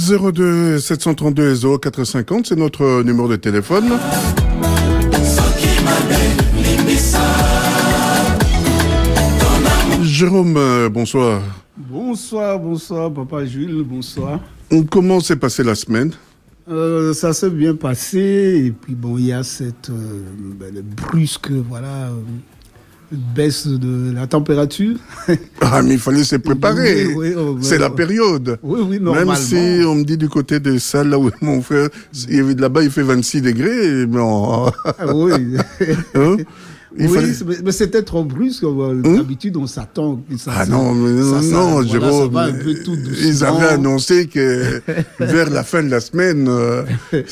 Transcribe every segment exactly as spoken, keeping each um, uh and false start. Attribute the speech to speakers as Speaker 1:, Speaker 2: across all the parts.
Speaker 1: zéro deux sept cent trente-deux zéro quatre cinquante, c'est notre numéro de téléphone. Jérôme, euh, bonsoir.
Speaker 2: Bonsoir, bonsoir, papa Jules, bonsoir.
Speaker 1: Comment s'est passée la semaine?
Speaker 2: Euh, ça s'est bien passé, et puis bon, il y a cette euh, ben, brusque, voilà, euh, baisse de la température.
Speaker 1: Ah, mais il fallait se préparer. Oui, oui, oh, c'est ben, la période.
Speaker 2: Oui, oui, normalement.
Speaker 1: Même si on me dit du côté de Salles, là où mon frère, là-bas il fait vingt-six degrés, mais on...
Speaker 2: Ah, oui.
Speaker 1: Hein? Il
Speaker 2: oui,
Speaker 1: fallait...
Speaker 2: mais c'était trop brusque. Hum? D'habitude, on s'attend. Ça,
Speaker 1: ah non, mais
Speaker 2: ça,
Speaker 1: non,
Speaker 2: ça,
Speaker 1: non,
Speaker 2: voilà,
Speaker 1: Jérôme.
Speaker 2: Ça va un peu tout doucement.
Speaker 1: Ils avaient annoncé que vers la fin de la semaine, euh,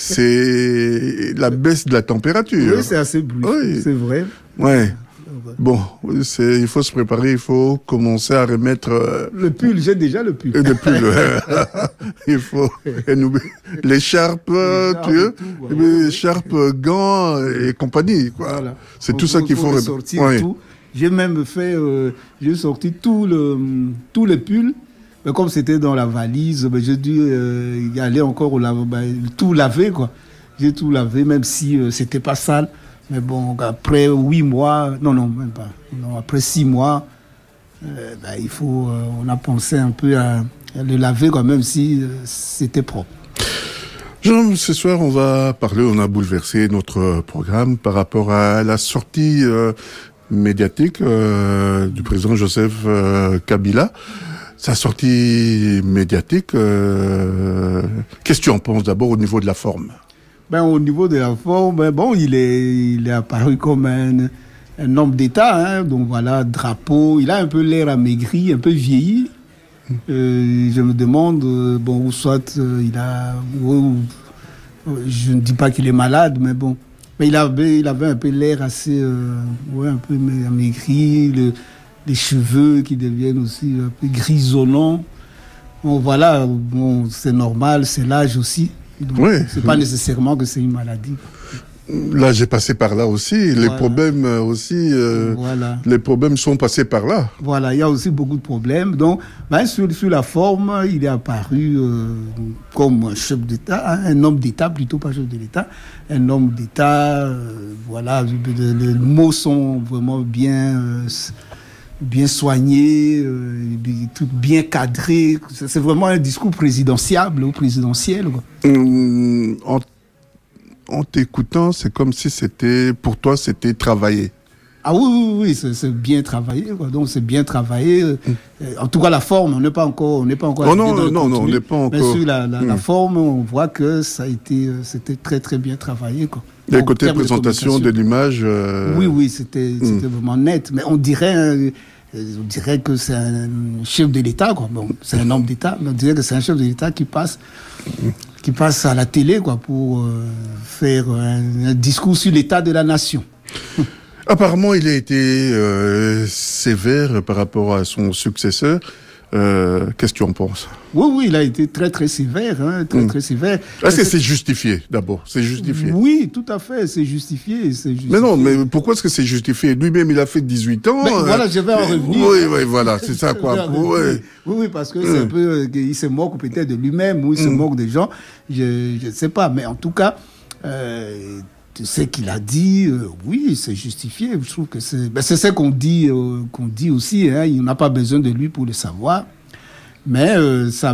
Speaker 1: c'est la baisse de la température.
Speaker 2: Oui, c'est assez brusque, oui. C'est vrai.
Speaker 1: Ouais. Bon, c'est, il faut se préparer, il faut commencer à remettre... Euh,
Speaker 2: le pull, j'ai déjà le pull.
Speaker 1: Le pull, il faut... L'écharpe, tu veux, voilà. L'écharpe, gants et compagnie, quoi. Voilà. C'est tout ça qu'il faut...
Speaker 2: faut sortir ouais. Tout. J'ai même fait... Euh, j'ai sorti tout le, tout le pull. Mais comme c'était dans la valise, ben, j'ai dû euh, y aller encore au lave, ben, tout laver, quoi. J'ai tout lavé, même si euh, c'était pas sale. Mais bon, après huit mois, non, non, même pas. Non, après six mois, euh, bah, il faut, euh, on a pensé un peu à, à le laver quand même si euh, c'était propre.
Speaker 1: Jean, ce soir, on va parler, on a bouleversé notre programme par rapport à la sortie euh, médiatique euh, du président Joseph euh, Kabila. Sa sortie médiatique, euh, qu'est-ce que tu en penses d'abord au niveau de la forme?
Speaker 2: Ben, au niveau de la forme, ben, bon, il est, il est apparu comme un, un homme d'État, hein, donc voilà, drapeau, il a un peu l'air amaigri, un peu vieilli. Euh, je me demande, euh, bon, ou soit euh, il a, ou, ou, je ne dis pas qu'il est malade, mais bon, mais il avait, il avait un peu l'air assez, euh, ouais, un peu amaigri, le, les cheveux qui deviennent aussi un peu grisonnants. Bon, voilà, bon, c'est normal, c'est l'âge aussi. Donc, oui. C'est pas nécessairement que c'est une maladie.
Speaker 1: Là, j'ai passé par là aussi. Les voilà. problèmes aussi, euh, voilà. Les problèmes sont passés par là.
Speaker 2: Voilà, il y a aussi beaucoup de problèmes. Donc, ben, sur, sur la forme, il est apparu euh, comme un chef d'État, hein, un homme d'État, plutôt pas chef de l'État, un homme d'État. Euh, voilà, les mots sont vraiment bien. Euh, bien soigné, euh, tout bien cadré. C'est vraiment un discours présidentiable ou présidentiel. Quoi.
Speaker 1: Mmh, en, en t'écoutant, c'est comme si c'était, pour toi, c'était travaillé.
Speaker 2: Ah oui, oui, oui, c'est, c'est bien travaillé. Quoi. Donc c'est bien travaillé. Mmh. En tout cas, la forme, on n'est pas encore, on n'est pas encore.
Speaker 1: Oh non, non, non, non, on n'est pas encore.
Speaker 2: Mais sur la, la, mmh. la forme, on voit que ça a été, c'était très, très bien travaillé. Quoi.
Speaker 1: Les côtés présentation de, de l'image. Euh...
Speaker 2: Oui, oui, c'était, mmh. c'était vraiment net. Mais on dirait. On dirait que c'est un chef de l'État, quoi. Bon, c'est un homme d'État, mais on dirait que c'est un chef de l'État qui passe, qui passe à la télé, quoi, pour euh, faire un, un discours sur l'état de la nation.
Speaker 1: Apparemment, il a été euh, sévère par rapport à son successeur. Euh, qu'est-ce que tu en penses?
Speaker 2: Oui, oui, il a été très, très sévère, hein, très, mmh. très sévère.
Speaker 1: Est-ce que c'est justifié, d'abord? C'est justifié?
Speaker 2: Oui, tout à fait, c'est justifié, c'est justifié.
Speaker 1: Mais non, mais pourquoi est-ce que c'est justifié? Lui-même, il a fait dix-huit ans.
Speaker 2: Mais euh, voilà, je vais en revenir.
Speaker 1: Oui, oui, voilà, c'est ça, quoi.
Speaker 2: Oui, oui, oui, parce que mmh. c'est un peu, euh, il se moque peut-être de lui-même, ou il mmh. se moque des gens, je ne sais pas, mais en tout cas, euh, ce qu'il a dit, euh, oui, c'est justifié. Je trouve que c'est, ben c'est ce qu'on dit, euh, qu'on dit aussi. Hein, il n'a pas besoin de lui pour le savoir. Mais euh, ça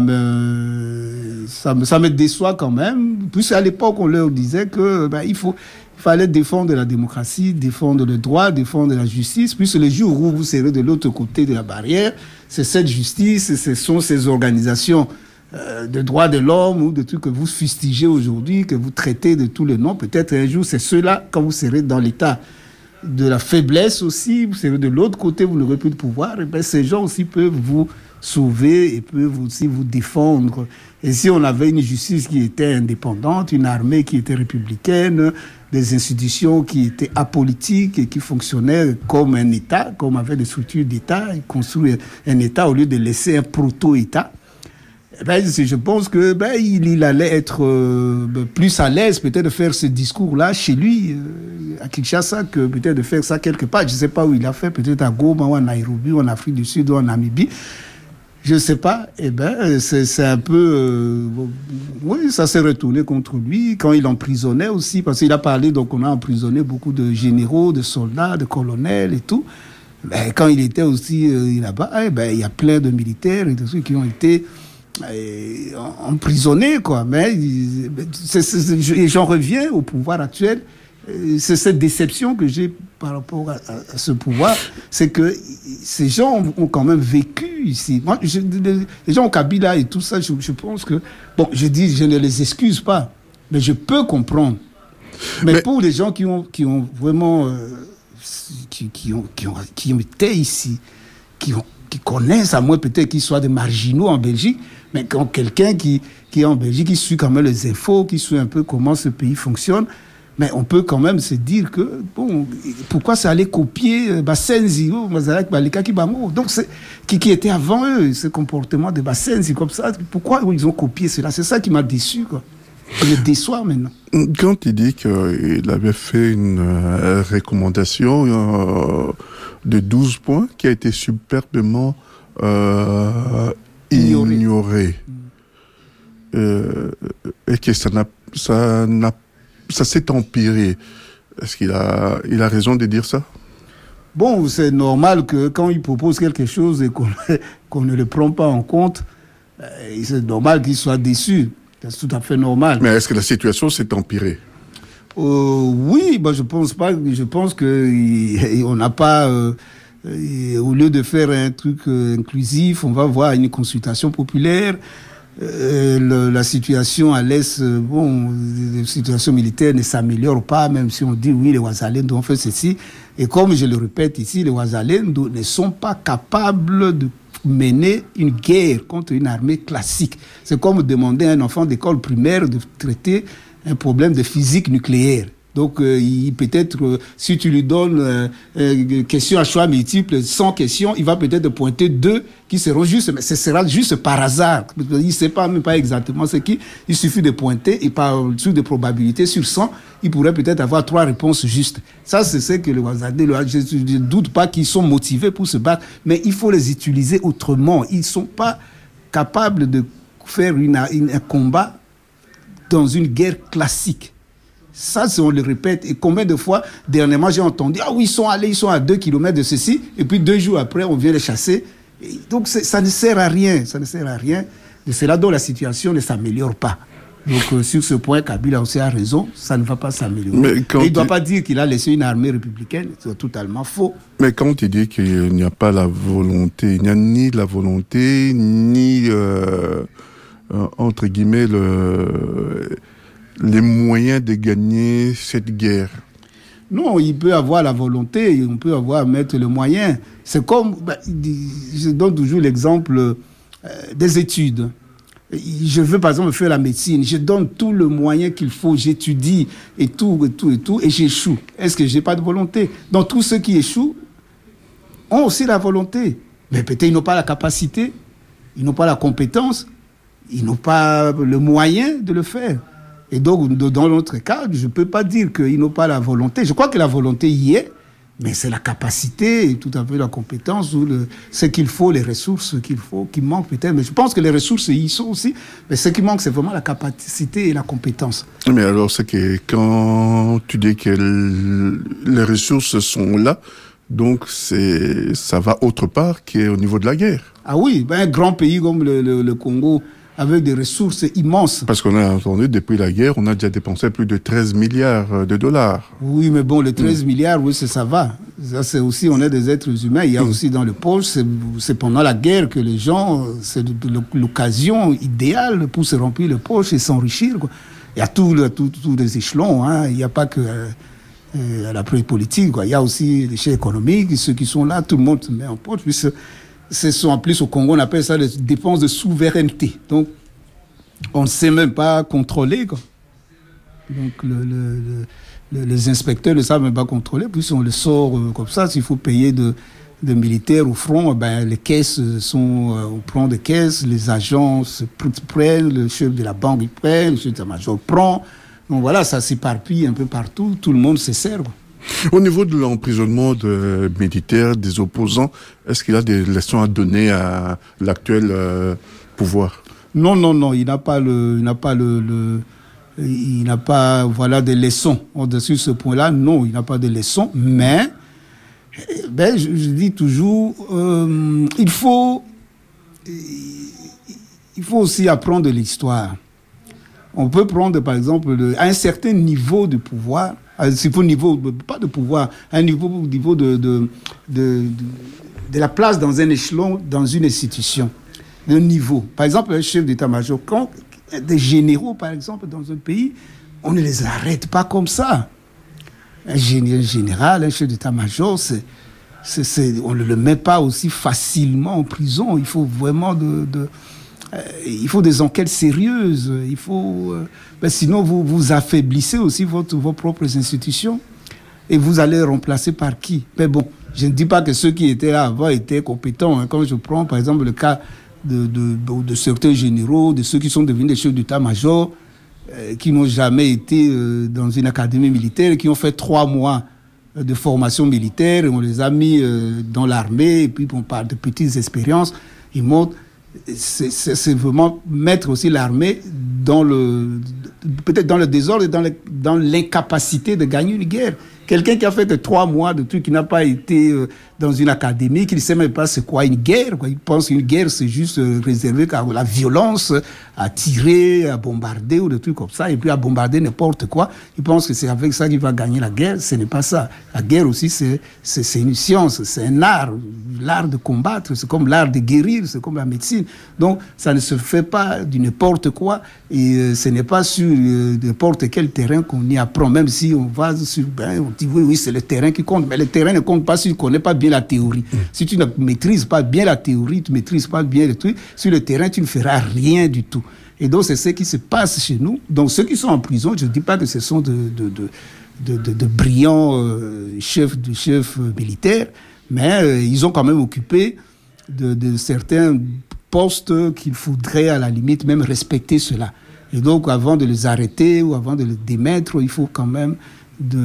Speaker 2: me, ça me, ça me déçoit quand même. Puisque à l'époque, on leur disait que ben, il faut, il fallait défendre la démocratie, défendre le droit, défendre la justice. Puisque le jour où vous serez de l'autre côté de la barrière, c'est cette justice, ce sont ces organisations euh, de droits de l'homme ou de trucs que vous fustigez aujourd'hui, que vous traitez de tous les noms. Peut-être un jour, c'est ceux-là, quand vous serez dans l'état de la faiblesse aussi, vous serez de l'autre côté, vous n'aurez plus de pouvoir, et bien ces gens aussi peuvent vous sauver et peuvent aussi vous défendre. Et si on avait une justice qui était indépendante, une armée qui était républicaine, des institutions qui étaient apolitiques et qui fonctionnaient comme un État, comme avec des structures d'État, construire un État au lieu de laisser un proto-État, ben, je pense que ben, il, il allait être euh, plus à l'aise peut-être de faire ce discours-là chez lui, euh, à Kinshasa, que peut-être de faire ça quelque part. Je ne sais pas où il a fait, peut-être à Goma ou à Nairobi, ou en Afrique du Sud, ou en Namibie. Je sais pas. Eh ben, c'est, c'est un peu... Euh, oui, ça s'est retourné contre lui quand il emprisonnait aussi, parce qu'il a parlé, donc on a emprisonné beaucoup de généraux, de soldats, de colonels et tout. Ben, quand il était aussi euh, là-bas, eh ben, il y a plein de militaires et de ceux qui ont été euh, emprisonnés, quoi. Mais c'est, c'est, c'est, j'en reviens au pouvoir actuel. C'est cette déception que j'ai par rapport à, à, à ce pouvoir, c'est que ces gens ont, ont quand même vécu ici. Moi, je, les, les gens au Kabila et tout ça, je, je pense que... Bon, je dis, je ne les excuse pas, mais je peux comprendre. Mais, mais pour les gens qui ont, qui ont vraiment... Euh, qui, qui, ont, qui, ont, qui ont été ici, qui, ont, qui connaissent, à moins peut-être qu'ils soient des marginaux en Belgique, mais quand quelqu'un qui, qui est en Belgique, qui suit quand même les infos, qui suit un peu comment ce pays fonctionne, mais on peut quand même se dire que, bon, pourquoi ça allait copier Bassenzi ou Mazalak Balika Kibamo, donc c'est, qui, qui était avant eux, ce comportement de Bassenzi comme ça, pourquoi ils ont copié cela? C'est ça qui m'a déçu, quoi. Il me déçoit maintenant.
Speaker 1: Quand il dit qu'il avait fait une euh, recommandation euh, de douze points qui a été superbement euh, ignorée, ignoré. mm. euh, et que ça n'a, ça n'a ça s'est empiré. Est-ce qu'il a, il a raison de dire ça?
Speaker 2: Bon, c'est normal que quand il propose quelque chose et qu'on, qu'on ne le prend pas en compte, euh, c'est normal qu'il soit déçu. C'est tout à fait normal.
Speaker 1: Mais est-ce que la situation s'est empirée?
Speaker 2: euh, Oui, bah, je pense pas. Je pense qu'on n'a pas... Euh, au lieu de faire un truc euh, inclusif, on va voir une consultation populaire. Euh, le, la situation à l'Est, euh, bon, la situation militaire ne s'améliore pas, même si on dit oui, les Ouazalendo ont fait ceci. Et comme je le répète ici, les Ouazalendo ne sont pas capables de mener une guerre contre une armée classique. C'est comme demander à un enfant d'école primaire de traiter un problème de physique nucléaire. Donc, euh, il, peut-être, euh, si tu lui donnes euh, euh, question à choix multiples, cent questions, il va peut-être pointer deux qui seront justes, mais ce sera juste par hasard. Il ne sait pas, même pas exactement ce qui. Il suffit de pointer et par sur des probabilités sur cent, il pourrait peut-être avoir trois réponses justes. Ça, c'est ce que le Ouazadé, je ne doute pas qu'ils sont motivés pour se battre, mais il faut les utiliser autrement. Ils ne sont pas capables de faire une, une, un combat dans une guerre classique. Ça, on le répète. Et combien de fois, dernièrement, j'ai entendu, ah oui, ils sont allés, ils sont à deux kilomètres de ceci, et puis deux jours après, on vient les chasser. Et donc, ça ne sert à rien. Ça ne sert à rien. Et c'est là dont la situation ne s'améliore pas. Donc, euh, sur ce point, Kabila aussi a raison, ça ne va pas s'améliorer. Et il ne doit il... pas dire qu'il a laissé une armée républicaine, c'est totalement faux.
Speaker 1: Mais quand il dit qu'il n'y a pas la volonté, il n'y a ni la volonté, ni, euh, euh, entre guillemets, le... les moyens de gagner cette guerre.
Speaker 2: Non, il peut avoir la volonté, on peut avoir mettre le moyen. C'est comme, bah, je donne toujours l'exemple euh, des études. Je veux par exemple faire la médecine, je donne tout le moyen qu'il faut, j'étudie et tout, et tout, et tout, et j'échoue. Est-ce que j'ai pas de volonté? Donc tous ceux qui échouent ont aussi la volonté, mais peut-être ils n'ont pas la capacité, ils n'ont pas la compétence, ils n'ont pas le moyen de le faire. Et donc, dans notre cas, je ne peux pas dire qu'ils n'ont pas la volonté. Je crois que la volonté y est, mais c'est la capacité et tout à fait la compétence, ou le, ce qu'il faut, les ressources qu'il faut, qui manquent peut-être. Mais je pense que les ressources y sont aussi. Mais ce qui manque, c'est vraiment la capacité et la compétence.
Speaker 1: Mais alors, c'est que quand tu dis que les ressources sont là, donc c'est, ça va autre part qu'au niveau de la guerre.
Speaker 2: Ah oui, ben un grand pays comme le, le, le Congo, avec des ressources immenses.
Speaker 1: Parce qu'on a entendu, depuis la guerre, on a déjà dépensé plus de treize milliards de dollars.
Speaker 2: Oui, mais bon, les treize mmh. milliards, oui, c'est, ça va. Ça, c'est aussi, on est des êtres humains. Il y a mmh. aussi dans le poche, c'est, c'est pendant la guerre que les gens, c'est l'occasion idéale pour se remplir le poche et s'enrichir, quoi. Il y a tous tout, tout les échelons, hein. Il n'y a pas que euh, la politique, quoi. Il y a aussi les échelles économiques, ceux qui sont là, tout le monde se met en poche. Puis ce sont en plus au Congo, on appelle ça les dépenses de souveraineté. Donc, on ne sait même pas contrôler, quoi. Donc, le, le, le, les inspecteurs ne savent même pas contrôler. Puis, on le sort euh, comme ça. S'il faut payer de, de militaires au front, ben, les caisses sont... Euh, on prend des caisses, les agents se prennent, le chef de la banque il prend, le chef de la major prend. Donc, voilà, ça s'éparpille un peu partout. Tout le monde se sert, quoi.
Speaker 1: Au niveau de l'emprisonnement de militaires, des opposants, est-ce qu'il a des leçons à donner à l'actuel euh, pouvoir?
Speaker 2: Non, non, non, il n'a pas le, il n'a pas le, le il n'a pas, voilà, des leçons au-dessus de ce point-là. Non, il n'a pas de leçons, mais ben, je, je dis toujours, euh, il faut, il faut aussi apprendre de l'histoire. On peut prendre, par exemple, le, à un certain niveau de pouvoir, à un certain niveau, pas de pouvoir, à un niveau, niveau de, de, de, de, de la place dans un échelon, dans une institution, d'un niveau. Par exemple, un chef d'état-major, quand des généraux, par exemple, dans un pays, on ne les arrête pas comme ça. Un général, un chef d'état-major, c'est, c'est, c'est, on ne le met pas aussi facilement en prison. Il faut vraiment de... de euh, il faut des enquêtes sérieuses. Il faut, euh, ben sinon, vous, vous affaiblissez aussi votre, vos propres institutions. Et vous allez remplacer par qui? Mais bon, je ne dis pas que ceux qui étaient là avant étaient compétents. Hein. Quand je prends, par exemple, le cas de, de, de, de certains généraux, de ceux qui sont devenus des chefs d'état-major, euh, qui n'ont jamais été euh, dans une académie militaire, qui ont fait trois mois de formation militaire, et on les a mis euh, dans l'armée, et puis on parle de petites expériences, ils montrent, c'est, c'est, c'est vraiment mettre aussi l'armée dans le, peut-être dans le désordre et dans, le, dans l'incapacité de gagner une guerre. Quelqu'un qui a fait que trois mois de trucs, qui n'a pas été euh, dans une académie, qui ne sait même pas c'est quoi une guerre, quoi. Il pense qu'une guerre, c'est juste euh, réservé à la violence, à tirer, à bombarder ou des trucs comme ça, et puis à bombarder n'importe quoi. Il pense que c'est avec ça qu'il va gagner la guerre. Ce n'est pas ça. La guerre aussi, c'est, c'est, c'est une science, c'est un art, l'art de combattre, c'est comme l'art de guérir, c'est comme la médecine. Donc, ça ne se fait pas du n'importe quoi, et euh, ce n'est pas sur euh, n'importe quel terrain qu'on y apprend, même si on va sur... Ben, on dit oui, oui, c'est le terrain qui compte, mais le terrain ne compte pas si tu ne connais pas bien la théorie. Mmh. Si tu ne maîtrises pas bien la théorie, tu ne maîtrises pas bien le truc, sur le terrain, tu ne feras rien du tout. Et donc, c'est ce qui se passe chez nous. Donc, ceux qui sont en prison, je ne dis pas que ce sont de, de, de, de, de, de brillants euh, chefs, de chefs militaires, mais euh, ils ont quand même occupé de, de certains postes qu'il faudrait, à la limite, même respecter cela. Et donc, avant de les arrêter ou avant de les démettre, il faut quand même de,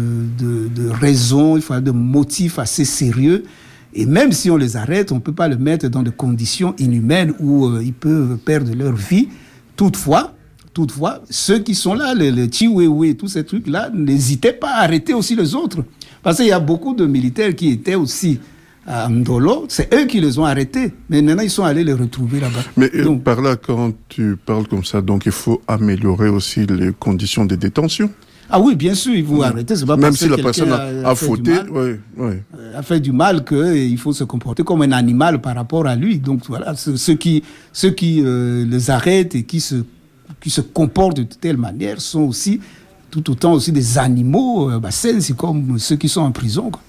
Speaker 2: de, de raisons, il faut de motifs assez sérieux. Et même si on les arrête, on ne peut pas les mettre dans des conditions inhumaines où euh, ils peuvent perdre leur vie. Toutefois, toutefois, ceux qui sont là, les, les Chiwewe, tous ces trucs-là, n'hésitez pas à arrêter aussi les autres. Parce qu'il y a beaucoup de militaires qui étaient aussi à Ndolo, c'est eux qui les ont arrêtés. Mais maintenant, ils sont allés les retrouver là-bas.
Speaker 1: Mais
Speaker 2: donc,
Speaker 1: par là, quand tu parles comme ça, donc il faut améliorer aussi les conditions de détention.
Speaker 2: Ah oui, bien sûr, il faut mmh. arrêter. C'est pas
Speaker 1: Même
Speaker 2: parce
Speaker 1: si
Speaker 2: que
Speaker 1: la personne a, a, a fauté, oui, oui.
Speaker 2: a fait du mal qu'il faut se comporter comme un animal par rapport à lui. Donc voilà, ceux qui, ceux qui euh, les arrêtent et qui se, qui se comportent de telle manière sont aussi tout autant aussi des animaux. Euh, bah, c'est comme ceux qui sont en prison, quoi.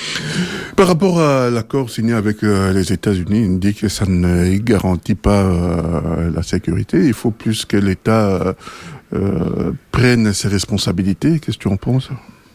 Speaker 1: Par rapport à l'accord signé avec euh, les États-Unis, il dit que ça ne garantit pas euh, la sécurité. Il faut plus que l'État euh, euh, prenne ses responsabilités. Qu'est-ce que tu en penses?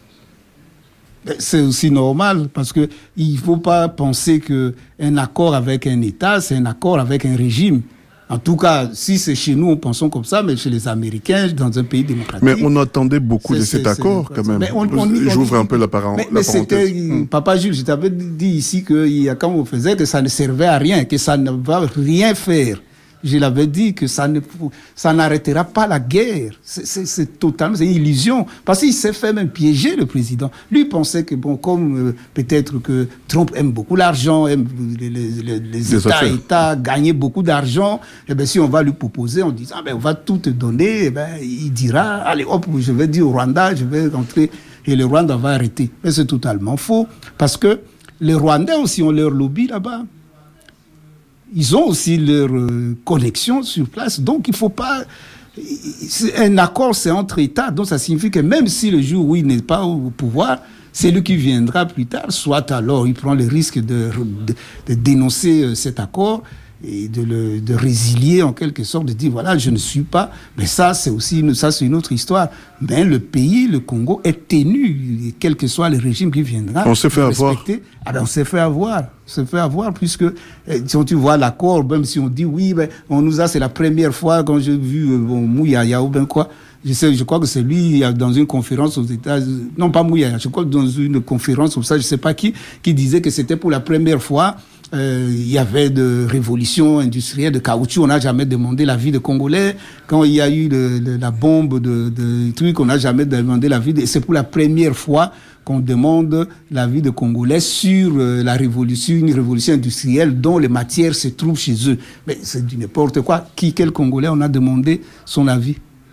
Speaker 2: C'est aussi normal, parce que il faut pas penser que un accord avec un État, c'est un accord avec un régime. En tout cas, si c'est chez nous, on pense comme ça, mais chez les Américains, dans un pays démocratique...
Speaker 1: Mais on attendait beaucoup de cet accord, quand même. On, on, J'ouvre on, un peu la, par-
Speaker 2: mais,
Speaker 1: la
Speaker 2: mais
Speaker 1: parenthèse.
Speaker 2: C'était, hum. Papa Jules, je t'avais dit ici que quand on faisait, que ça ne servait à rien, que ça ne va rien faire. Je l'avais dit que ça ne, ça n'arrêtera pas la guerre. C'est, c'est, c'est totalement, c'est une illusion. Parce qu'il s'est fait même piéger, le président. Lui pensait que, bon, comme euh, peut-être que Trump aime beaucoup l'argent, aime les, les, les, les États, États gagner beaucoup d'argent, et bien si on va lui proposer en disant, ben, on va tout te donner, et ben, il dira, allez, hop, je vais dire au Rwanda, je vais rentrer, et le Rwanda va arrêter. Mais c'est totalement faux. Parce que les Rwandais aussi ont leur lobby là-bas. Ils ont aussi leur euh, connexion sur place. Donc, il ne faut pas... Un accord, c'est entre États. Donc, ça signifie que même si le jour où il n'est pas au pouvoir, c'est lui qui viendra plus tard. Soit alors, il prend le risque de, de, de dénoncer euh, cet accord et de, le, de résilier en quelque sorte, de dire voilà, je ne suis pas. Mais ça, c'est aussi une, ça, c'est une autre histoire. Mais le pays, le Congo, est tenu, quel que soit le régime qui viendra.
Speaker 1: On s'est fait avoir.
Speaker 2: Ah ben, on s'est fait avoir. On s'est fait avoir, puisque si tu vois l'accord, même si on dit oui, ben, on nous a, c'est la première fois quand j'ai vu bon, Mouyaya ou ben quoi. Je sais, je crois que c'est lui, dans une conférence aux États-Unis, non pas Mouyaya, je crois que dans une conférence comme ça, je sais pas qui, qui disait que c'était pour la première fois. Euh, il y avait de révolution industrielle de caoutchouc, on n'a jamais demandé l'avis des Congolais. Quand il y a eu le, le, la bombe de, de trucs, on n'a jamais demandé l'avis. De, c'est pour la première fois qu'on demande l'avis des Congolais sur euh, la révolution, une révolution industrielle dont les matières se trouvent chez eux. Mais c'est du n'importe quoi. Qui, quel Congolais on a demandé son avis?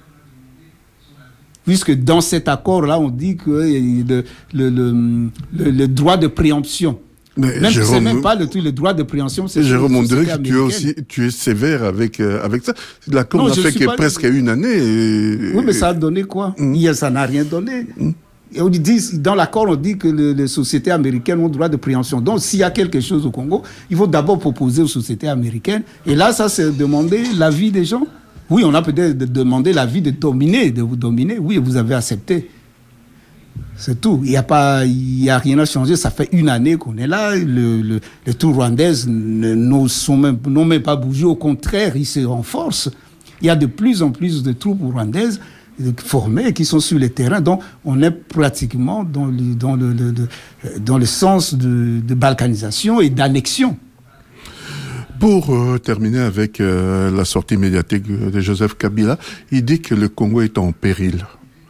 Speaker 2: Puisque dans cet accord-là, on dit que le, le, le, le, le droit de préemption.
Speaker 1: Mais
Speaker 2: même
Speaker 1: Jérôme,
Speaker 2: c'est même pas le, le droit de préemption. C'est
Speaker 1: Jérôme, on dirait que tu es aussi, tu es sévère avec euh, avec ça. L'accord n'a fait que pas... presque une année. Et...
Speaker 2: Oui, mais ça a donné quoi? Mm. Ça n'a rien donné. Mm. Et on dit, dans l'accord, on dit que le, les sociétés américaines ont le droit de préemption. Donc, s'il y a quelque chose au Congo, il faut d'abord proposer aux sociétés américaines. Et là, ça, c'est demander l'avis des gens. Oui, on a peut-être demandé l'avis de dominer, de vous dominer. Oui, vous avez accepté. C'est tout. Il n'y a pas, il y a rien à changer. Ça fait une année qu'on est là. Le, le, les troupes rwandaises n'ont même, même pas bougé. Au contraire, ils se renforcent. Il y a de plus en plus de troupes rwandaises formées qui sont sur le terrain. Donc, on est pratiquement dans le, dans le, le, le, dans le sens de, de balkanisation et d'annexion.
Speaker 1: Pour euh, terminer avec euh, la sortie médiatique de Joseph Kabila, il dit que le Congo est en péril.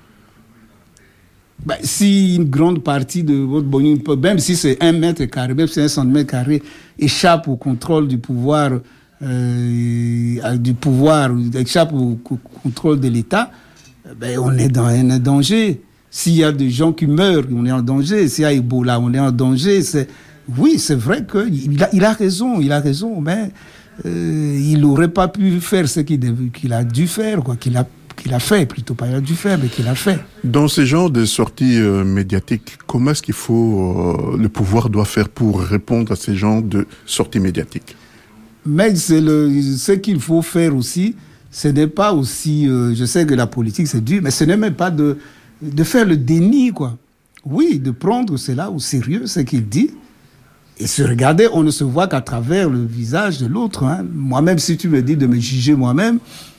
Speaker 2: Ben, si une grande partie de votre bonne, même si c'est un mètre carré, même si c'est un centimètre carré, échappe au contrôle du pouvoir, euh, du pouvoir, échappe au contrôle de l'État, ben, on est dans un danger. S'il y a des gens qui meurent, on est en danger. S'il y a Ebola, on est en danger. C'est... Oui, c'est vrai qu'il a, il a raison, il a raison, mais euh, il n'aurait pas pu faire ce qu'il, devait, qu'il a dû faire, quoi, qu'il a qu'il a fait, plutôt pas il a dû faire, mais qu'il a fait.
Speaker 1: Dans ce genre de sorties euh, médiatiques, comment est-ce qu'il faut, euh, le pouvoir doit faire pour répondre à ces genres de sorties médiatiques?
Speaker 2: Mais c'est le, ce qu'il faut faire aussi, ce n'est pas aussi, euh, je sais que la politique c'est dur, mais ce n'est même pas de, de faire le déni, quoi. Oui, de prendre cela au sérieux, ce qu'il dit, et se regarder, on ne se voit qu'à travers le visage de l'autre. Hein. Moi-même, si tu me dis de me juger moi-même,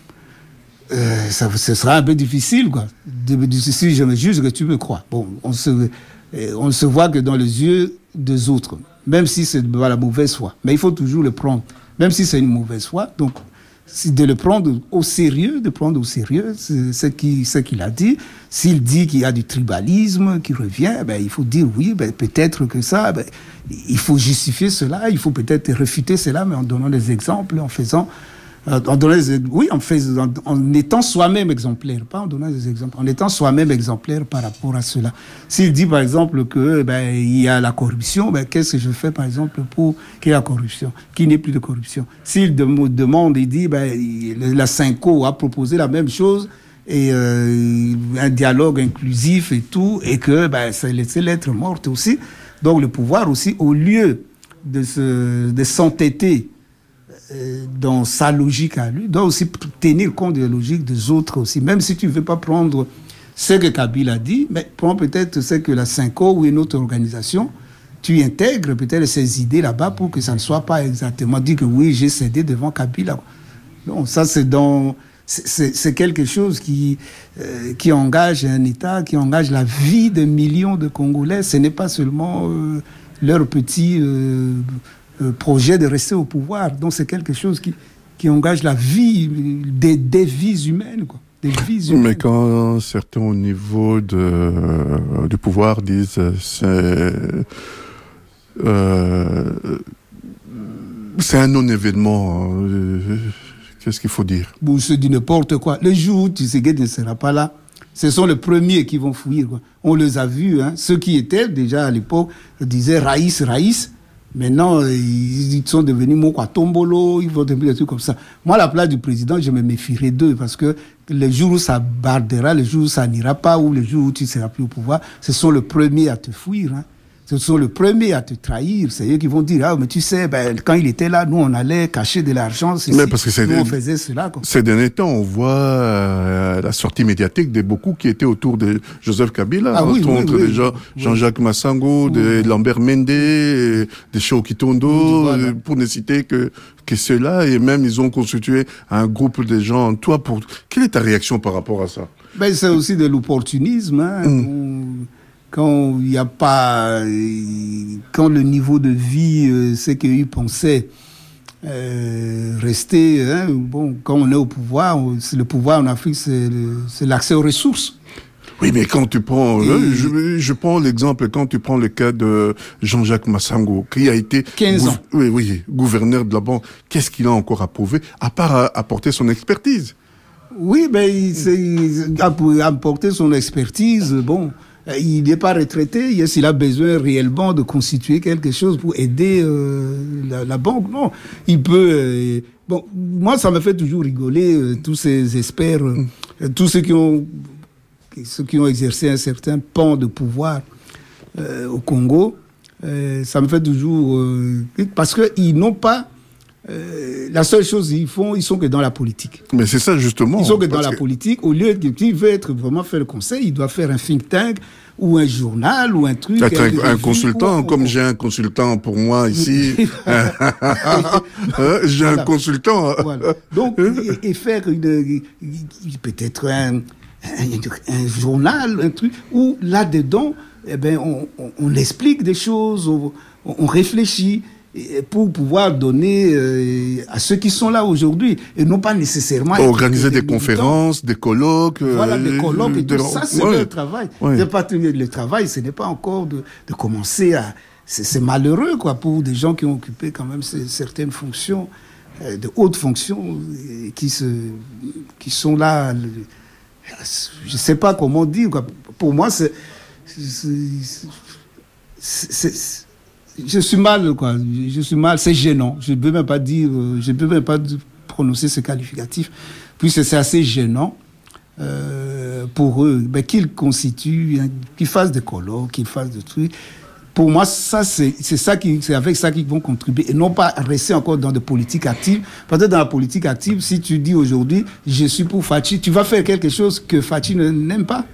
Speaker 2: Euh, ça, ce sera un peu difficile, quoi. De, de, si je me juge que tu me crois. Bon, on se, on ne se voit que dans les yeux des autres, même si c'est de la mauvaise foi. Mais il faut toujours le prendre, même si c'est une mauvaise foi. Donc, c'est de le prendre au sérieux, de prendre au sérieux ce, ce, qui, ce qu'il a dit. S'il dit qu'il y a du tribalisme qui revient, ben, il faut dire oui, ben, peut-être que ça, ben, il faut justifier cela, il faut peut-être réfuter cela, mais en donnant des exemples, en faisant... En donnant des, oui, en, fait, en, en étant soi-même exemplaire, pas en donnant des exemples, en étant soi-même exemplaire par rapport à cela. S'il dit, par exemple, que ben, il y a la corruption, ben, qu'est-ce que je fais, par exemple, pour qu'il y ait la corruption, qu'il n'y ait plus de corruption? S'il de, demande, il dit, ben, la Cinco a proposé la même chose, et euh, un dialogue inclusif et tout, et que ben, c'est laissé l'être morte aussi. Donc le pouvoir aussi, au lieu de, se, de s'entêter dans sa logique à lui, doit aussi tenir compte de la logique des autres aussi. Même si tu ne veux pas prendre ce que Kabila a dit, mais prends peut-être ce que la Cinco ou une autre organisation, tu intègres peut-être ces idées là-bas pour que ça ne soit pas exactement dit que oui, j'ai cédé devant Kabila. Non, ça c'est dans... C'est, c'est, c'est quelque chose qui, euh, qui engage un État, qui engage la vie de millions de Congolais. Ce n'est pas seulement euh, leur petit... Euh, Euh, projet de rester au pouvoir. Donc c'est quelque chose qui, qui engage la vie, des, des vies humaines, quoi. Des vies humaines.
Speaker 1: Mais quand certains au niveau de, euh, du pouvoir disent c'est, euh, c'est un non-événement, euh, qu'est-ce qu'il faut dire?
Speaker 2: Bon, c'est du n'importe quoi. Le jour où Tshisekedi ne sera pas là, ce sont les premiers qui vont fuir, quoi. On les a vus, hein. Ceux qui étaient déjà à l'époque disaient Raïs, Raïs. Maintenant, ils sont devenus Mokwa Tombolo, ils vont devenir des trucs comme ça. Moi, à la place du président, je me méfierai d'eux parce que le jour où ça bardera, le jour où ça n'ira pas, ou le jour où tu ne seras plus au pouvoir, ce sont les premiers à te fuir. Hein. ce sont les premiers à te trahir. C'est eux qui vont dire, ah, mais tu sais, ben, quand il était là, nous, on allait cacher de l'argent. Ceci,
Speaker 1: mais parce que c'est
Speaker 2: nous,
Speaker 1: des,
Speaker 2: on faisait cela. Quoi.
Speaker 1: Ces derniers temps, on voit euh, la sortie médiatique de beaucoup qui étaient autour de Joseph Kabila.
Speaker 2: Ah, oui,
Speaker 1: oui, entre
Speaker 2: oui,
Speaker 1: les
Speaker 2: oui,
Speaker 1: gens,
Speaker 2: oui.
Speaker 1: Jean-Jacques Massango,
Speaker 2: Oui.
Speaker 1: de Lambert Mende, de Shoki Tondo,
Speaker 2: Oui, voilà.
Speaker 1: pour ne citer que, que ceux-là. Et même, ils ont constitué un groupe de gens. Toi, pour, quelle est ta réaction par rapport à ça?
Speaker 2: Ben, c'est aussi de l'opportunisme. Hein,
Speaker 1: Mm.
Speaker 2: où, quand il n'y a pas, quand le niveau de vie, euh, c'est qu'ils pensaient euh, rester, hein, bon, quand on est au pouvoir, c'est le pouvoir en Afrique, c'est, le, c'est l'accès aux ressources.
Speaker 1: Oui, mais quand tu prends,
Speaker 2: Et-
Speaker 1: euh, je, je prends l'exemple, quand tu prends le cas de Jean-Jacques Massango, qui a été
Speaker 2: quinze ans.
Speaker 1: oui, oui, gouverneur de la banque, qu'est-ce qu'il a encore approuvé, à part à- apporter son expertise?
Speaker 2: Oui, mais il, c'est, il a pu apporter son expertise. Bon, il n'est pas retraité. Est-ce qu'il a besoin réellement de constituer quelque chose pour aider euh, la, la banque? Non, il peut. Euh, bon, moi, ça me fait toujours rigoler euh, tous ces experts, euh, tous ceux qui ont, ceux qui ont exercé un certain pan de pouvoir euh, au Congo. Euh, ça me fait toujours euh, parce que ils n'ont pas. Euh, la seule chose qu'ils font, ils sont que dans la politique.
Speaker 1: Mais c'est ça, justement.
Speaker 2: Ils sont que dans
Speaker 1: parce
Speaker 2: la
Speaker 1: que-
Speaker 2: politique, au lieu de qui veut être vraiment faire le conseil, il doit faire un think tank ou un journal ou un truc.
Speaker 1: Être
Speaker 2: un,
Speaker 1: un, un consultant,
Speaker 2: ou-
Speaker 1: comme
Speaker 2: ou-
Speaker 1: j'ai un consultant pour moi ici. Hein, j'ai un
Speaker 2: Voilà.
Speaker 1: consultant.
Speaker 2: Voilà. Donc, et, et faire une, peut-être un, un, un journal, un truc, où là-dedans, eh ben, on, on, on explique des choses, on, on réfléchit et pour pouvoir donner euh, à ceux qui sont là aujourd'hui, et non pas nécessairement...
Speaker 1: Organiser des
Speaker 2: militants.
Speaker 1: conférences, des colloques.
Speaker 2: Voilà,
Speaker 1: euh,
Speaker 2: des colloques et
Speaker 1: des-
Speaker 2: tout ça, c'est
Speaker 1: ouais.
Speaker 2: le travail.
Speaker 1: Ouais.
Speaker 2: C'est pas, le travail, ce n'est pas encore de, de commencer à... C'est, c'est malheureux, quoi, pour des gens qui ont occupé quand même ces, certaines fonctions, euh, de hautes fonctions, et qui, se, qui sont là... le- je sais pas comment dire, quoi. Pour moi, c'est... c'est, c'est, c'est je suis mal, quoi. Je suis mal, c'est gênant. Je ne peux même pas dire, euh, je ne peux même pas prononcer ce qualificatif, puisque c'est assez gênant euh, pour eux, ben, qu'ils constituent, hein, qu'ils fassent des colloques, qu'ils fassent des trucs. Pour moi, ça, c'est, c'est ça qui, c'est avec ça qu'ils vont contribuer, et non pas rester encore dans des politiques actives. Parce que dans la politique active, si tu dis aujourd'hui, je suis pour Fachi, tu vas faire quelque chose que Fachi ne, n'aime pas.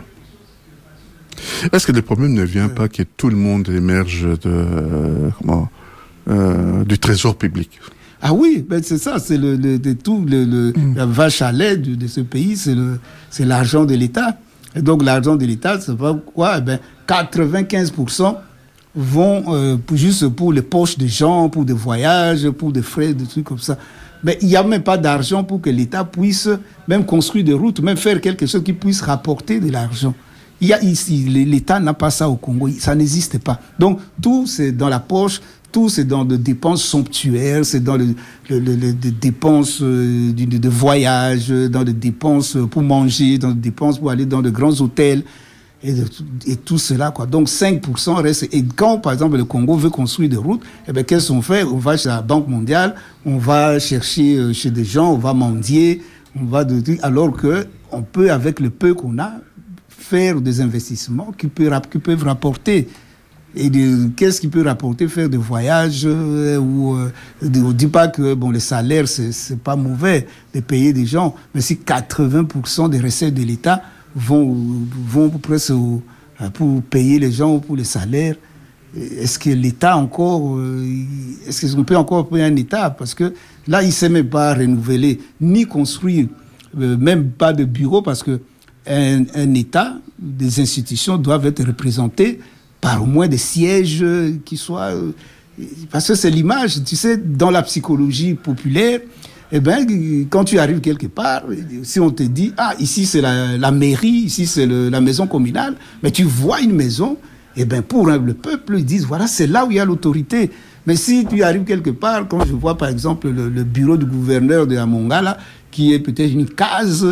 Speaker 1: Est-ce que le problème ne vient pas que tout le monde émerge de, euh, comment, euh, du trésor public?
Speaker 2: Ah oui, ben c'est ça, c'est le, le, de tout, le, le,
Speaker 1: Mm.
Speaker 2: la vache à lait de, de ce pays, c'est, le, c'est l'argent de l'État. Et donc l'argent de l'État, c'est pas quoi, eh ben, quatre-vingt-quinze pour cent vont euh, pour, juste pour les poches des gens, pour des voyages, pour des frais, des trucs comme ça. Mais il n'y a même pas d'argent pour que l'État puisse même construire des routes, même faire quelque chose qui puisse rapporter de l'argent. Il y a ici, l'État n'a pas ça au Congo, ça n'existe pas. Donc tout c'est dans la poche, tout c'est dans des dépenses somptuaires, c'est dans les le, le, le, des dépenses euh, de, de voyage, dans des dépenses pour manger, dans des dépenses pour aller dans de grands hôtels. Et, de, et tout cela, quoi. Donc, cinq pour cent reste. Et quand, par exemple, le Congo veut construire des routes, eh bien, qu'est-ce qu'on fait? On va chez la Banque mondiale, on va chercher euh, chez des gens, on va mendier, on va de, alors que on peut, avec le peu qu'on a, faire des investissements qui peuvent, qui peuvent rapporter. Et de, qu'est-ce qui peut rapporter? Faire des voyages, euh, ou, euh, de, on ne dit pas que, bon, les salaires, c'est, c'est pas mauvais de payer des gens, mais si quatre-vingts pour cent des recettes de l'État vont, vont presque au, pour payer les gens, pour les salaires. Est-ce que l'État encore, est-ce qu'on peut encore payer un État? Parce que là, il ne sait même pas renouveler, ni construire, même pas de bureau, parce que un, un État, des institutions doivent être représentées par au moins des sièges qui soient... Parce que c'est l'image, tu sais, dans la psychologie populaire, eh bien, quand tu arrives quelque part, si on te dit, ah, ici c'est la, la mairie, ici c'est le, la maison communale, mais tu vois une maison, eh bien, pour le peuple, ils disent, voilà, c'est là où il y a l'autorité. Mais si tu arrives quelque part, quand je vois par exemple le, le bureau du gouverneur de Amonga, là, qui est peut-être une case,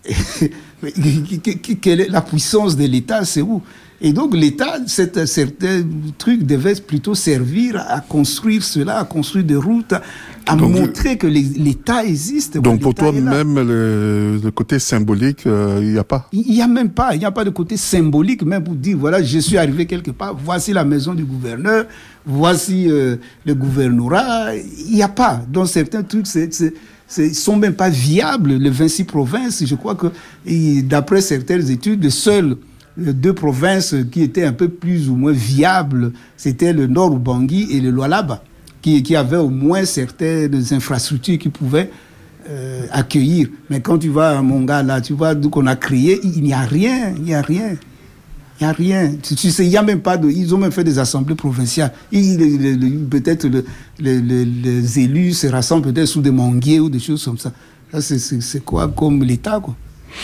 Speaker 2: quelle est la puissance de l'État, c'est où? Et donc l'État, c'est un certain truc devait plutôt servir à construire cela, à construire des routes, à donc, montrer que l'État existe.
Speaker 1: Donc pour toi, même le, le côté symbolique, il euh, n'y a pas?
Speaker 2: Il n'y a même pas, il n'y a pas de côté symbolique, même pour dire, voilà, je suis arrivé quelque part, voici la maison du gouverneur, voici euh, le gouvernorat, il n'y a pas. Dans certains trucs, c'est... Ils ne sont même pas viables, les vingt-six provinces. Je crois que, d'après certaines études, les seules deux provinces qui étaient un peu plus ou moins viables, c'était le Nord Ubangi et le Lualaba, qui, qui avaient au moins certaines infrastructures qui pouvaient euh, accueillir. Mais quand tu vas à Mongala, tu vois d'où qu'on a créé, il n'y a rien, il n'y a rien. Il n'y a rien. Tu, tu sais, il y a même pas de. Ils ont même fait des assemblées provinciales. Il, le, le, peut-être le, le, le, les élus se rassemblent peut-être sous des manguiers ou des choses comme ça. Ça c'est, c'est, c'est quoi comme l'État, quoi.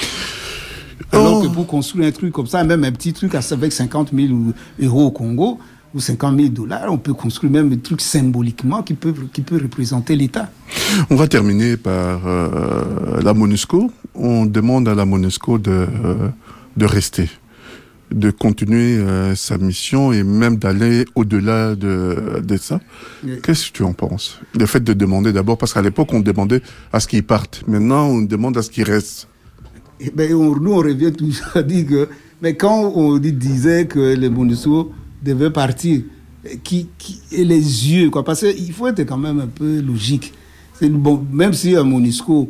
Speaker 2: Alors oh. que pour construire un truc comme ça, même un petit truc avec cinquante mille euros au Congo ou cinquante mille dollars, on peut construire même un truc symboliquement qui peut, qui peut représenter l'État.
Speaker 1: On va terminer par euh, la MONUSCO. On demande à la MONUSCO de, euh, de rester, de continuer euh, sa mission et même d'aller au-delà de, de ça. Oui. Qu'est-ce que tu en penses? Le fait de demander d'abord, parce qu'à l'époque, on demandait à ce qu'ils partent. Maintenant, on demande à ce qu'ils restent.
Speaker 2: Eh ben, on, nous, on revient toujours à dire que... Mais quand on dit, disait que les MONUSCO devaient partir, qui, qui, et les yeux, quoi, parce qu'il faut être quand même un peu logique. C'est, bon, même si à MONUSCO,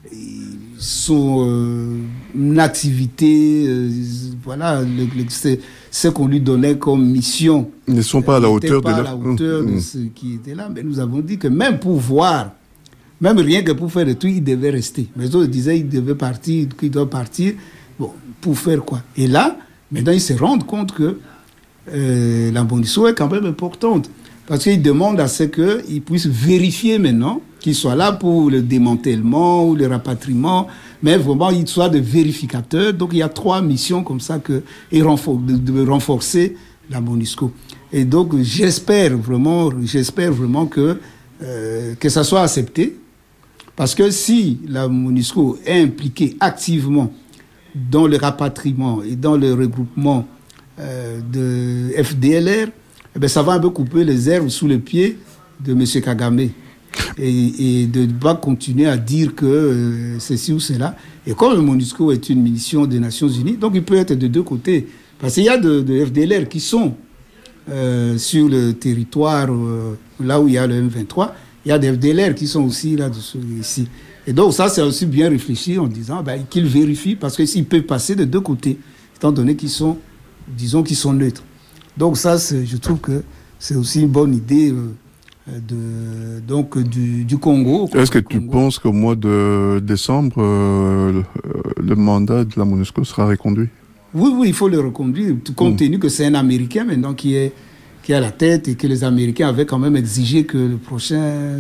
Speaker 2: son euh, une activité, euh, voilà, le, le, c'est ce qu'on lui donnait comme mission.
Speaker 1: Ils ne sont pas à la hauteur
Speaker 2: pas
Speaker 1: de,
Speaker 2: à la hauteur mmh. de ce qui était là. Mais nous avons dit que même pour voir, même rien que pour faire le truc, il devait rester. Mais les autres disaient qu'il devait partir, qu'il doit partir. Bon, pour faire quoi? Et là, maintenant, ils se rendent compte que euh, la MONUSCO est quand même importante. Parce qu'ils demandent à ce qu'ils puissent vérifier maintenant qu'ils soient là pour le démantèlement ou le rapatriement, mais vraiment ils soient des vérificateurs. Donc il y a trois missions comme ça que, et renfor- de, de renforcer la MONUSCO. Et donc j'espère vraiment, j'espère vraiment que, euh, que ça soit accepté. Parce que si la MONUSCO est impliquée activement dans le rapatriement et dans le regroupement euh, de F D L R, eh bien, ça va un peu couper les herbes sous les pieds de M. Kagame. Et, et de ne pas continuer à dire que euh, ceci ou cela. Et comme le MONUSCO est une mission des Nations Unies, donc il peut être de deux côtés. Parce qu'il y a de, de F D L R qui sont euh, sur le territoire, euh, là où il y a le M vingt-trois, il y a des F D L R qui sont aussi là ici. Et donc ça, c'est aussi bien réfléchi en disant ben, qu'ils vérifient, parce que s'ils peuvent passer de deux côtés, étant donné qu'ils sont, disons qu'ils sont neutres. Donc ça, c'est, je trouve que c'est aussi une bonne idée euh, de, donc, du, du Congo.
Speaker 1: Est-ce que tu
Speaker 2: Congo.
Speaker 1: penses qu'au mois de décembre, euh, le, le mandat de la MONUSCO sera reconduit?
Speaker 2: Oui, oui, il faut le reconduire, compte tenu mmh. que c'est un Américain maintenant qui est, qui est à la tête et que les Américains avaient quand même exigé que le prochain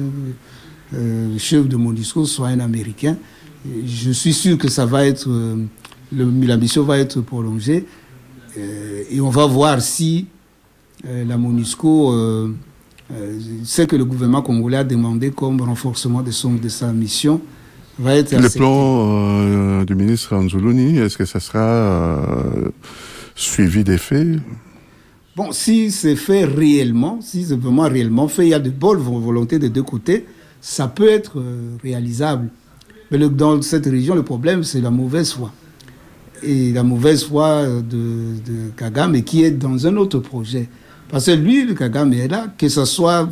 Speaker 2: euh, chef de MONUSCO soit un Américain. Et je suis sûr que ça va être, euh, le, la mission va être prolongée. Euh, et on va voir si euh, la MONUSCO, euh, euh, ce que le gouvernement congolais a demandé comme renforcement de, son, de sa mission, va être accepté.
Speaker 1: Le plan euh, du ministre Anzuluni, est-ce que ça sera euh, suivi des faits?
Speaker 2: Bon, si c'est fait réellement, si c'est vraiment réellement fait, il y a de bonnes volontés des deux côtés, ça peut être euh, réalisable. Mais le, dans cette région, le problème, c'est la mauvaise foi. Et la mauvaise foi de, de Kagame qui est dans un autre projet. Parce que lui, le Kagame est là, que ce soit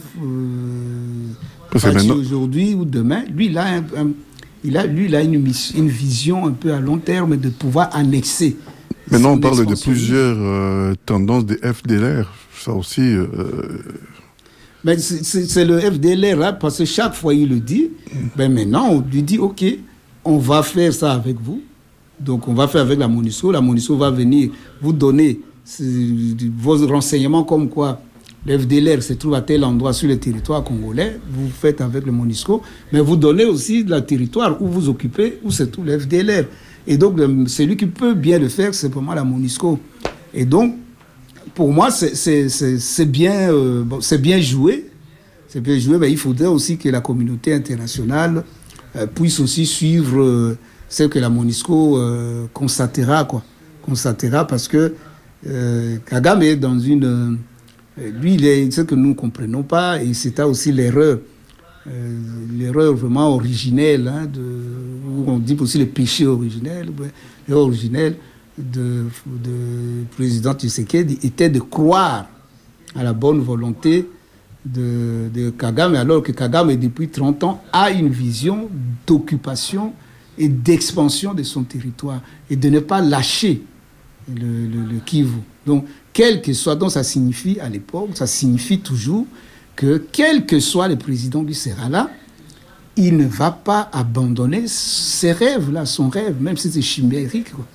Speaker 2: euh, aujourd'hui ou demain, lui, il a, un, un, il a, lui, il a une, une vision un peu à long terme de pouvoir annexer.
Speaker 1: Maintenant, on parle de plusieurs euh, tendances des F D L R. Ça aussi... Euh...
Speaker 2: Mais c'est, c'est, c'est le F D L R, là, parce que chaque fois, il le dit. Ben maintenant, on lui dit, OK, on va faire ça avec vous. Donc, on va faire avec la MONUSCO. La MONUSCO va venir vous donner vos renseignements comme quoi le F D L R se trouve à tel endroit sur le territoire congolais. Vous faites avec le MONUSCO. Mais vous donnez aussi le territoire où vous occupez, où se trouve le F D L R. Et donc, celui qui peut bien le faire, c'est vraiment la MONUSCO. Et donc, pour moi, c'est, c'est, c'est, c'est, bien, euh, bon, c'est bien joué. C'est bien joué, mais il faudrait aussi que la communauté internationale euh, puisse aussi suivre... Euh, c'est que la MONUSCO euh, constatera, quoi. Constatera parce que euh, Kagame est dans une... Euh, lui, il est ce que nous ne comprenons pas, et c'est aussi l'erreur. Euh, l'erreur vraiment originelle, hein, de, on dit aussi le péché originel, l'erreur originelle de, de président Tshisekedi était de croire à la bonne volonté de, de Kagame, alors que Kagame, depuis trente ans, a une vision d'occupation et d'expansion de son territoire, et de ne pas lâcher le, le, le Kivu. Donc, quel que soit, donc ça signifie à l'époque, ça signifie toujours que quel que soit le président qui sera là, il ne va pas abandonner ses rêves-là, son rêve, même si c'est chimérique, quoi.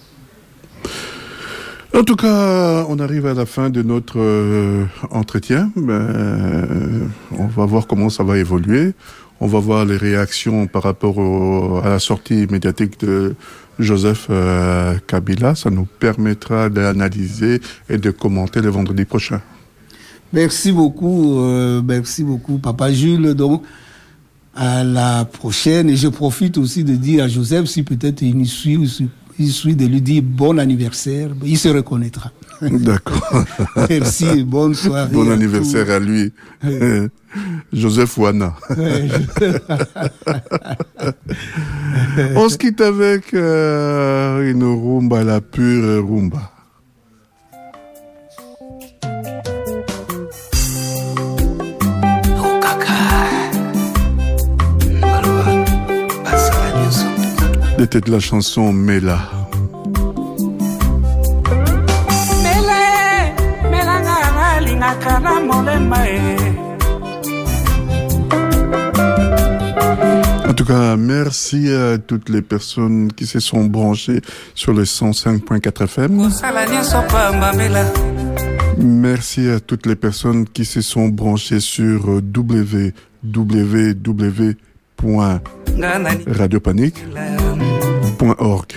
Speaker 1: En tout cas, on arrive à la fin de notre euh, entretien. Ben, on va voir comment ça va évoluer. On va voir les réactions par rapport au, à la sortie médiatique de Joseph euh, Kabila. Ça nous permettra d'analyser et de commenter le vendredi prochain.
Speaker 2: Merci beaucoup, euh, merci beaucoup, Papa Jules. Donc, à la prochaine. Et je profite aussi de dire à Joseph, si peut-être il nous suit, il suit de lui dire bon anniversaire, il se reconnaîtra.
Speaker 1: D'accord.
Speaker 2: Merci et bonne soirée.
Speaker 1: Bon à anniversaire tout. À lui.
Speaker 2: Ouais.
Speaker 1: Joseph Wana.
Speaker 2: Ouais, je...
Speaker 1: On se quitte avec euh, une rumba, la pure rumba. C'était de la chanson Mela. En tout cas, merci à toutes les personnes qui se sont branchées sur le cent cinq point quatre F M. Merci à toutes les personnes qui se sont branchées sur w w w point radio panique point org.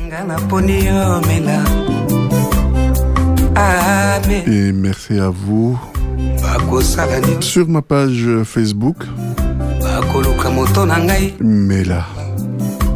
Speaker 1: Et merci à vous sur ma page Facebook. Mela.